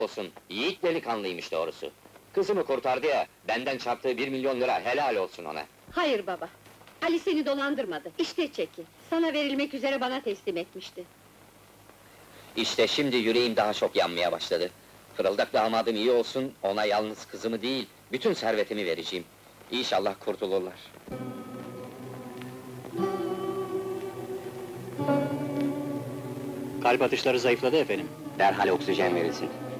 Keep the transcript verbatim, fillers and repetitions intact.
olsun, yiğit delikanlıymış doğrusu. Kızımı kurtardı ya, benden çarptığı bir milyon lira helal olsun ona. Hayır baba! Ali seni dolandırmadı, işte çeki! Sana verilmek üzere bana teslim etmişti. İşte şimdi yüreğim daha çok yanmaya başladı. Fırıldak damadım iyi olsun, ona yalnız kızımı değil, bütün servetimi vereceğim. İnşallah kurtulurlar. Kalp atışları zayıfladı efendim. Derhal oksijen verilsin.